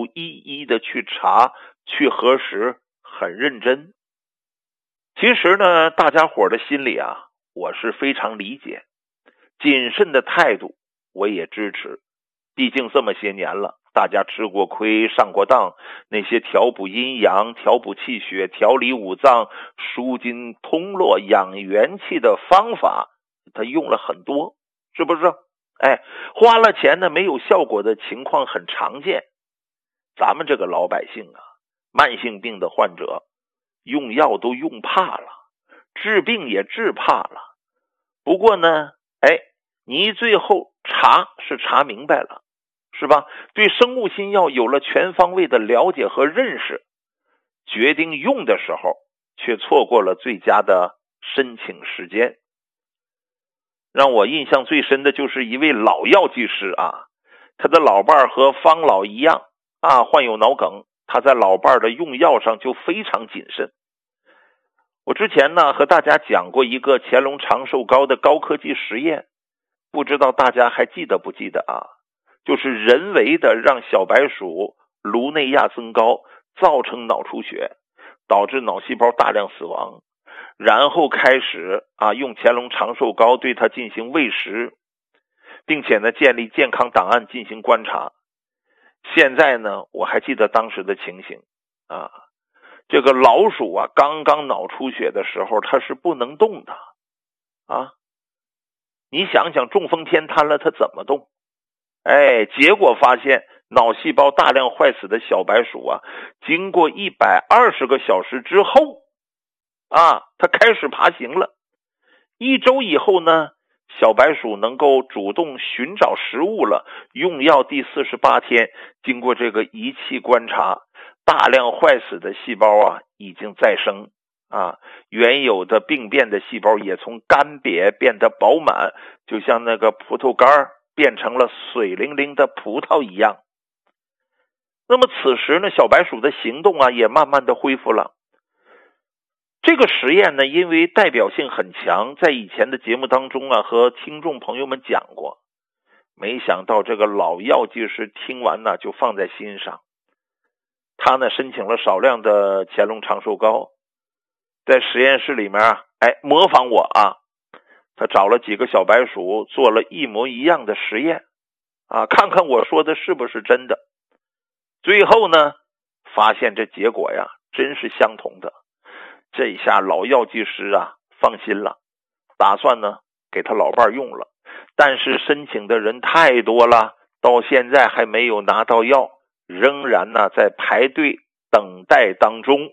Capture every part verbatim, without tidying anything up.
都一一的去查去核实，很认真。其实呢，大家伙的心里啊，我是非常理解，谨慎的态度我也支持。毕竟这么些年了，大家吃过亏上过当，那些调补阴阳、调补气血、调理五脏、舒筋通络、养元气的方法他用了很多，是不是？哎，花了钱呢没有效果的情况很常见。咱们这个老百姓啊，慢性病的患者用药都用怕了，治病也治怕了。不过呢，哎，你最后查是查明白了，是吧？对生物新药有了全方位的了解和认识，决定用的时候却错过了最佳的申请时间。让我印象最深的就是一位老药剂师啊，他的老伴儿和方老一样啊，患有脑梗，他在老伴儿的用药上就非常谨慎。我之前呢和大家讲过一个乾隆长寿膏的高科技实验，不知道大家还记得不记得啊？就是人为的让小白鼠颅内亚增高，造成脑出血，导致脑细胞大量死亡，然后开始啊用乾隆长寿膏对它进行喂食，并且呢建立健康档案进行观察。现在呢我还记得当时的情形啊，这个老鼠啊刚刚脑出血的时候它是不能动的啊，你想想中风偏瘫了它怎么动？哎，结果发现脑细胞大量坏死的小白鼠啊，经过一百二十个小时之后啊，它开始爬行了。一周以后呢，小白鼠能够主动寻找食物了。用药第四十八天，经过这个仪器观察，大量坏死的细胞啊已经再生啊，原有的病变的细胞也从干瘪变得饱满，就像那个葡萄干变成了水灵灵的葡萄一样。那么此时呢，小白鼠的行动啊也慢慢的恢复了。这个实验呢，因为代表性很强，在以前的节目当中啊和听众朋友们讲过。没想到这个老药剂师听完呢就放在心上，他呢申请了少量的乾隆长寿膏，在实验室里面啊，哎模仿我啊，他找了几个小白鼠做了一模一样的实验啊，看看我说的是不是真的。最后呢发现这结果呀真是相同的。这下老药剂师啊放心了，打算呢给他老伴用了，但是申请的人太多了，到现在还没有拿到药，仍然呢在排队等待当中。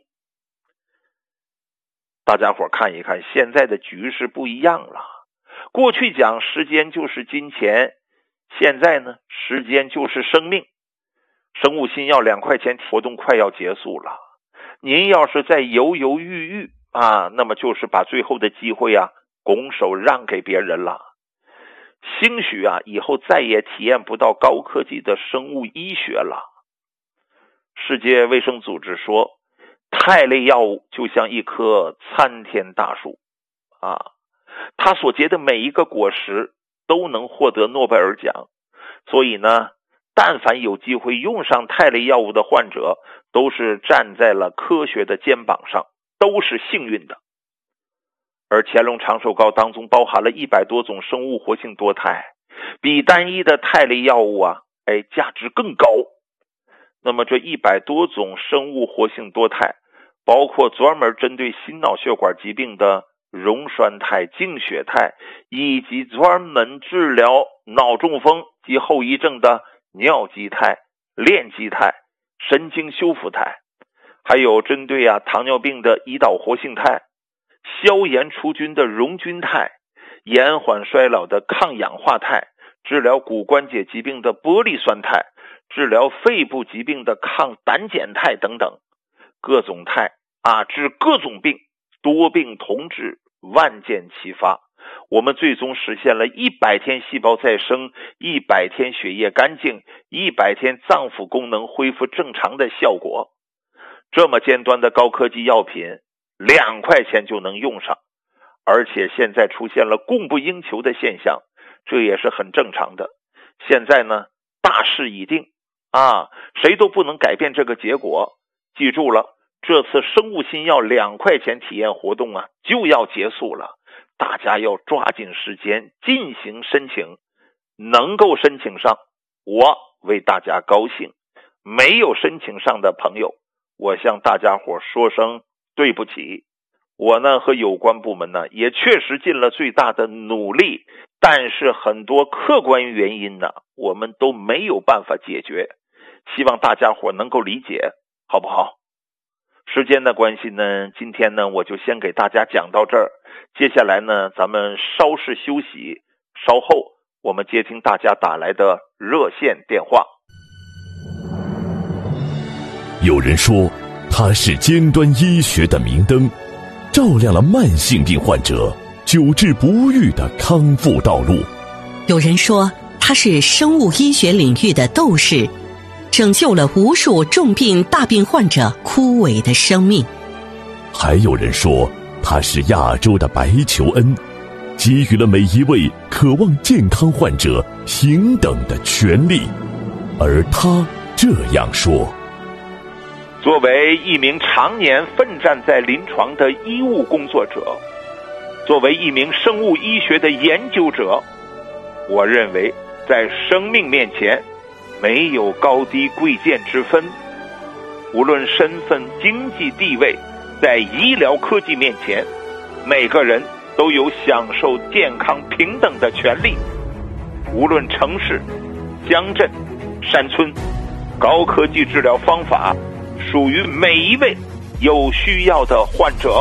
大家伙看一看，现在的局势不一样了。过去讲时间就是金钱，现在呢时间就是生命。生物新药两块钱活动快要结束了，您要是再犹犹豫豫啊，那么就是把最后的机会啊拱手让给别人了。兴许啊以后再也体验不到高科技的生物医学了。世界卫生组织说，肽类药物就像一棵参天大树啊，它所结的每一个果实都能获得诺贝尔奖。所以呢，但凡有机会用上肽类药物的患者，都是站在了科学的肩膀上，都是幸运的。而乾隆长寿膏当中包含了一百多种生物活性多肽，比单一的肽类药物啊，哎，价值更高。那么这一百多种生物活性多肽，包括专门针对心脑血管疾病的溶栓肽、净血肽，以及专门治疗脑中风及后遗症的尿基肽、链基肽、神经修复肽，还有针对啊糖尿病的胰岛活性肽、消炎除菌的溶菌肽、延缓衰老的抗氧化肽、治疗骨关节疾病的玻璃酸肽、治疗肺部疾病的抗胆碱肽等等，各种肽啊治各种病，多病同治，万箭齐发。我们最终实现了一百天细胞再生、一百天血液干净、一百天脏腑功能恢复正常的效果。这么尖端的高科技药品，两块钱就能用上，而且现在出现了供不应求的现象，这也是很正常的。现在呢，大势已定啊，谁都不能改变这个结果。记住了，这次生物新药两块钱体验活动啊就要结束了，大家要抓紧时间进行申请，能够申请上，我为大家高兴；没有申请上的朋友，我向大家伙说声对不起。我呢和有关部门呢也确实尽了最大的努力，但是很多客观原因呢我们都没有办法解决，希望大家伙能够理解，好不好？时间的关系呢，今天呢我就先给大家讲到这儿，接下来呢咱们稍事休息，稍后我们接听大家打来的热线电话。 有人说它是尖端医学的明灯，照亮了慢性病患者久治不愈的康复道路。 有人说它是生物医学领域的斗士，拯救了无数重病大病患者枯萎的生命。 还有人说它是亚洲的白求恩，给予了每一位渴望健康患者平等的权利。而他这样说： 作为一名常年奋战在临床的医务工作者，作为一名生物医学的研究者，我认为在生命面前没有高低贵贱之分，无论身份、经济地位，在医疗科技面前，每个人都有享受健康平等的权利。无论城市、乡镇、山村，高科技治疗方法属于每一位有需要的患者。